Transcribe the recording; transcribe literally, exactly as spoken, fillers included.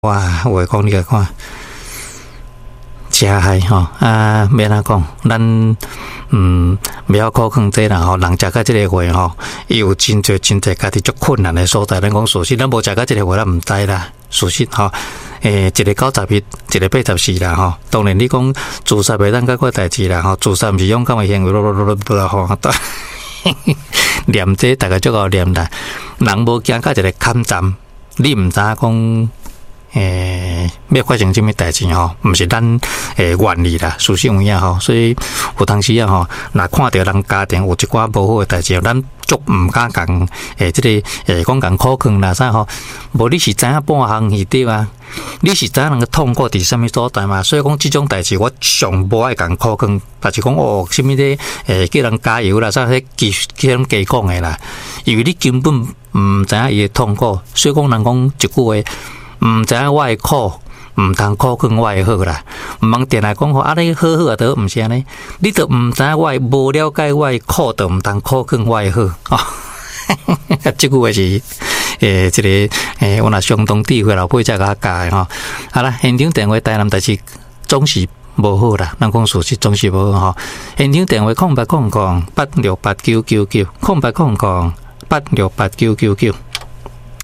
哇，有诶讲你来看，真嗨吼啊！免哪讲，咱嗯，不要靠坑这啦吼，人食到这个话吼，有真侪真侪家己足困难诶所在。咱讲事实，咱无食到这个话，咱毋知啦。事实吼，诶，一个九十一，一个八十四啦吼。当然你讲自杀袂当解决代志啦吼，自杀毋是勇敢诶行为，咯咯咯咯吼。念这大家足够念啦，人无行到一个坎站，你毋知讲。诶，要发生什么代志吼？毋是咱诶愿意啦，事实有影吼。所以有当时啊吼，若看到人家庭有一寡无好诶代志，咱足毋敢讲诶，即、這个诶讲讲苦劝啦啥吼。无你是知影半项是对啊？你是知影人个痛苦伫什么所在嘛？所以讲即种代志，我上无爱讲苦劝，但是讲哦，什么咧诶叫人加油啦，啥迄技叫人加讲诶啦，因为你根本毋知影伊诶痛苦，所以讲人讲一句话。毋知影我诶苦，毋通苦劝我诶好啦。毋通定来讲吼，啊你好好啊，都毋是安尼。你都毋知影我诶无了解我诶苦，都毋通苦劝我诶好。哦，即句话是诶，即、這個诶，我若相当智慧老辈才甲教诶吼。好啦，现场电话台南代志总是无好啦，咱讲事实总是无好吼。现场电话空八空空八六八九九九，空八空空八六八九九九。